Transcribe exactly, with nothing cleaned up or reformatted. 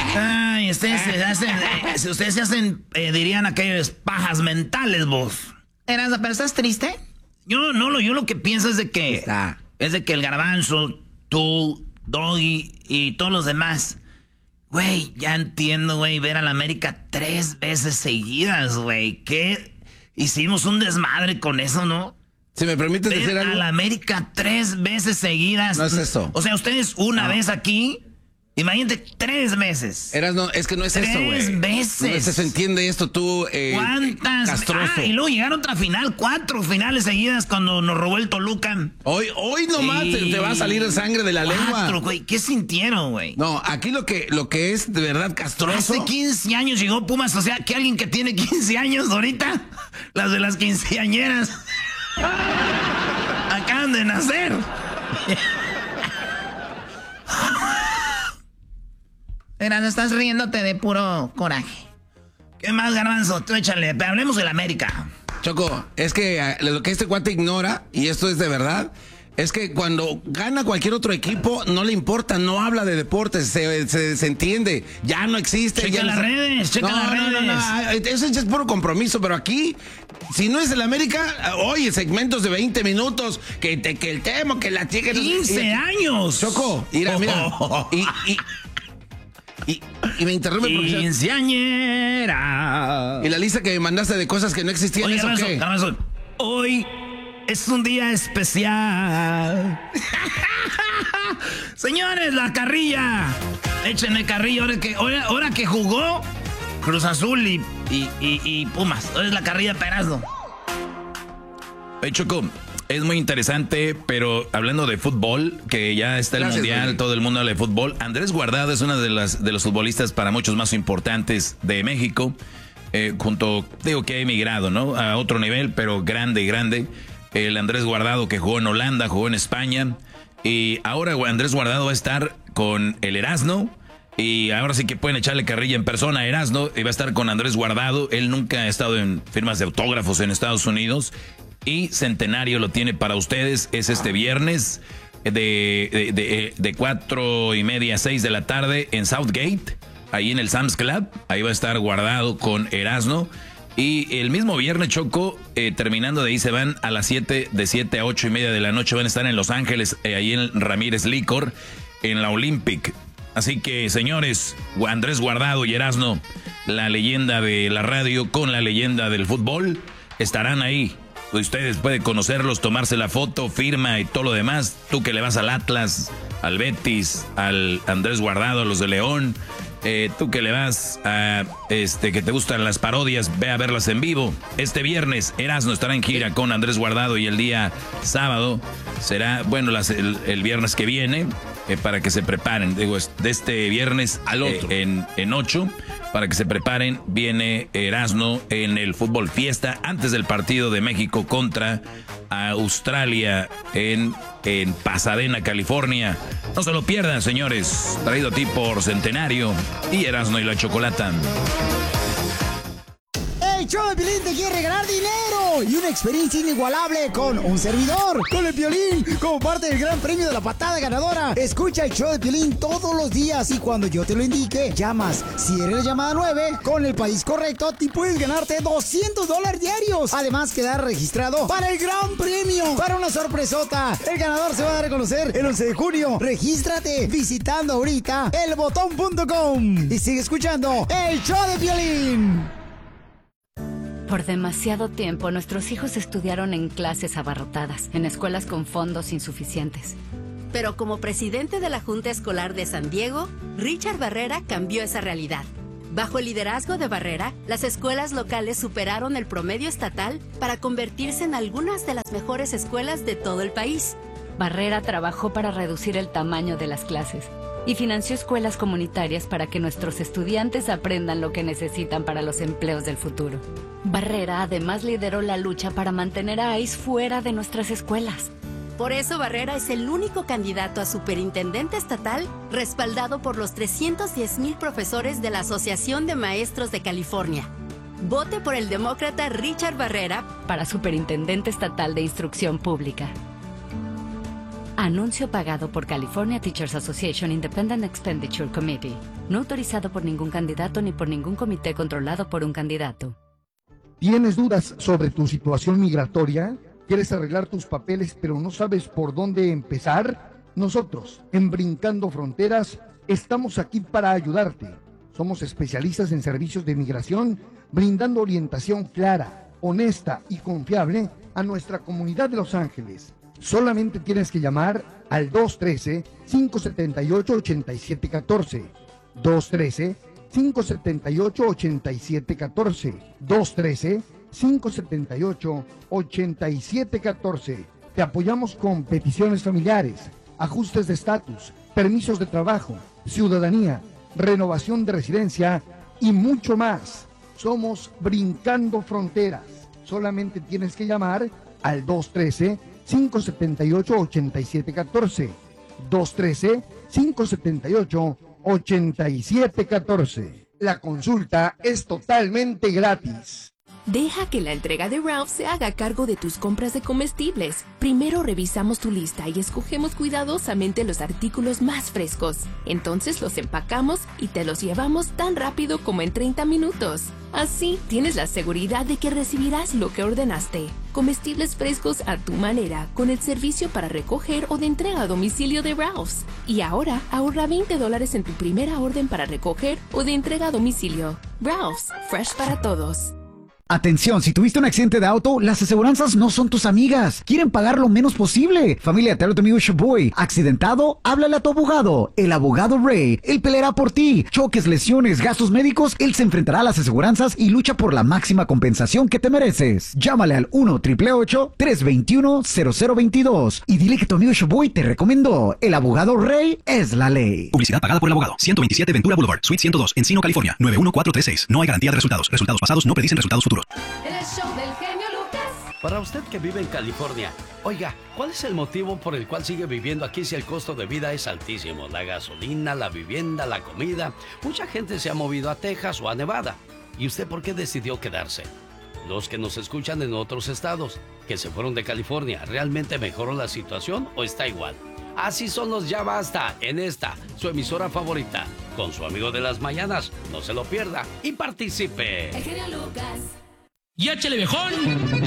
Ay, ustedes se hacen, eh, ustedes se hacen, eh, dirían aquellos pajas mentales, vos. Erasmo, ¿pero estás triste? Yo no, lo, yo lo que pienso es de que, Está. es de que el Garbanzo, tú, Doggy y todos los demás, güey, ya entiendo, güey, ver a la América tres veces seguidas, güey. ¿Qué? Hicimos un desmadre con eso, ¿no? Si me permites Ver decir algo. a la América tres veces seguidas. No es eso. O sea, ustedes una No. vez aquí, imagínate tres veces. Eras, no, es que no es Tres eso, güey. veces. No es eso, entiende esto tú, eh, ¿Cuántas? castroso. Ah, y luego llegaron otra final, cuatro finales seguidas cuando nos robó el Toluca. Hoy, hoy nomás Sí. te, te va a salir sangre de la Cuatro, lengua. güey. ¿Qué sintieron, güey? No, aquí lo que, lo que es de verdad castroso. Hace quince años llegó Pumas, o sea, que alguien que tiene quince años ahorita, las de las quinceañeras, acaban de nacer. Mira, no estás riéndote de puro coraje. ¿Qué más, Garbanzo? Tú échale, pero hablemos de la América. Choco, es que eh, lo que este cuate ignora, y esto es de verdad, es que cuando gana cualquier otro equipo, no le importa, no habla de deportes, se, se, se entiende, ya no existe. Checa ya las no- redes, checa no, las no, redes. No, no, eso es puro compromiso, pero aquí, si no es el América, oye, segmentos de veinte minutos, que, te, que el tema, que la chica... quince años. Choco, mira, mira, y... y Y, y me interrumpe porque... Quinceañera. Y la lista que me mandaste de cosas que no existían, Oye, ¿eso Garbanzo, qué? Garbanzo, hoy es un día especial. Señores, la carrilla. Échenle carrilla ahora que, ahora, ahora que jugó Cruz Azul y, y, y, y Pumas. Ahora es la carrilla Perazno. Hey, Choco, es muy interesante, pero hablando de fútbol, que ya está el Gracias, mundial, güey. todo el mundo habla de fútbol. Andrés Guardado es uno de, las, de los futbolistas para muchos más importantes de México, eh, junto, digo que ha emigrado, ¿no? A otro nivel, pero grande, grande. El Andrés Guardado que jugó en Holanda, jugó en España, y ahora Andrés Guardado va a estar con el Erasmo. Y ahora sí que pueden echarle carrilla en persona a Erasmo, y va a estar con Andrés Guardado. Él nunca ha estado en firmas de autógrafos en Estados Unidos. Y Centenario lo tiene para ustedes. Es este viernes de, de, de, de cuatro y media a seis de la tarde en Southgate, ahí en el Sam's Club. Ahí va a estar Guardado con Erasmo. Y el mismo viernes, Choco, eh, terminando de ahí se van a las siete, de siete a ocho y media de la noche. Van a estar en Los Ángeles, eh, ahí en Ramírez Licor, en la Olympic. Así que, señores, Andrés Guardado y Erasmo, la leyenda de la radio con la leyenda del fútbol, estarán ahí. Ustedes pueden conocerlos, tomarse la foto, firma y todo lo demás. Tú que le vas al Atlas, al Betis, al Andrés Guardado, a los de León. Eh, tú que le vas a, este, que te gustan las parodias, ve a verlas en vivo. Este viernes, Erasmo estará en gira con Andrés Guardado, y el día sábado será, bueno, las, el, el viernes que viene, eh, para que se preparen. Digo, es de este viernes Al otro. eh, en, en ocho, para que se preparen, viene Erasmo en el Fútbol Fiesta antes del partido de México contra Australia en, en Pasadena, California. No se lo pierdan, señores. Traído a ti por Centenario y Erasmo y la Chocolata. El show de Piolín te quiere regalar dinero y una experiencia inigualable con un servidor, con el Piolín, como parte del gran premio de la patada ganadora. Escucha el show de Piolín todos los días y cuando yo te lo indique, llamas. Si eres llamada nueve, con el país correcto, te puedes ganarte doscientos dólares diarios. Además, quedar registrado para el gran premio, para una sorpresota. El ganador se va a dar a conocer el once de junio. Regístrate visitando ahorita el botón punto com y sigue escuchando el show de Piolín. Por demasiado tiempo, nuestros hijos estudiaron en clases abarrotadas, en escuelas con fondos insuficientes. Pero como presidente de la Junta Escolar de San Diego, Richard Barrera cambió esa realidad. Bajo el liderazgo de Barrera, las escuelas locales superaron el promedio estatal para convertirse en algunas de las mejores escuelas de todo el país. Barrera trabajó para reducir el tamaño de las clases y financió escuelas comunitarias para que nuestros estudiantes aprendan lo que necesitan para los empleos del futuro. Barrera además lideró la lucha para mantener a ICE fuera de nuestras escuelas. Por eso Barrera es el único candidato a superintendente estatal respaldado por los trescientos diez mil profesores de la Asociación de Maestros de California. Vote por el demócrata Richard Barrera para superintendente estatal de instrucción pública. Anuncio pagado por California Teachers Association Independent Expenditure Committee. No autorizado por ningún candidato ni por ningún comité controlado por un candidato. ¿Tienes dudas sobre tu situación migratoria? ¿Quieres arreglar tus papeles pero no sabes por dónde empezar? Nosotros, en Brincando Fronteras, estamos aquí para ayudarte. Somos especialistas en servicios de migración, brindando orientación clara, honesta y confiable a nuestra comunidad de Los Ángeles. Solamente tienes que llamar al dos uno tres, cinco siete ocho, ocho siete uno cuatro. dos uno tres, cinco siete ocho, ocho siete uno cuatro. dos uno tres, cinco siete ocho, ocho siete uno cuatro. Te apoyamos con peticiones familiares, ajustes de estatus, permisos de trabajo, ciudadanía, renovación de residencia y mucho más. Somos Brincando Fronteras. Solamente tienes que llamar al dos uno tres, cinco siete ocho, ocho siete uno cuatro. dos uno tres, cinco siete ocho, ocho siete uno cuatro. La consulta es totalmente gratis. Deja que la entrega de Ralph se haga cargo de tus compras de comestibles. Primero revisamos tu lista y escogemos cuidadosamente los artículos más frescos. Entonces los empacamos y te los llevamos tan rápido como en treinta minutos. Así tienes la seguridad de que recibirás lo que ordenaste. Comestibles frescos a tu manera, con el servicio para recoger o de entrega a domicilio de Ralph's. Y ahora ahorra veinte dólares en tu primera orden para recoger o de entrega a domicilio. Ralph's, fresh para todos. Atención, si tuviste un accidente de auto, las aseguranzas no son tus amigas. Quieren pagar lo menos posible. Familia, te habla tu amigo Shaboy. ¿Accidentado? Háblale a tu abogado. El abogado Ray. Él peleará por ti. Choques, lesiones, gastos médicos. Él se enfrentará a las aseguranzas y lucha por la máxima compensación que te mereces. Llámale al uno, ocho ocho ocho, tres dos uno, cero cero dos dos y dile que tu amigo Shaboy te recomendó. El abogado Ray es la ley. Publicidad pagada por el abogado. ciento veintisiete Ventura Boulevard, Suite ciento dos, Encino, California. nueve uno cuatro tres seis. No hay garantía de resultados. Resultados pasados no predicen resultados futuros. El show del genio Lucas. Para usted que vive en California, oiga, ¿cuál es el motivo por el cual sigue viviendo aquí si el costo de vida es altísimo? La gasolina, la vivienda, la comida. Mucha gente se ha movido a Texas o a Nevada. ¿Y usted por qué decidió quedarse? Los que nos escuchan en otros estados, que se fueron de California, ¿realmente mejoró la situación o está igual? Así son los Ya Basta en esta, su emisora favorita. Con su amigo de las mañanas, no se lo pierda y participe. El genio Lucas. ¡Y échale, viejón!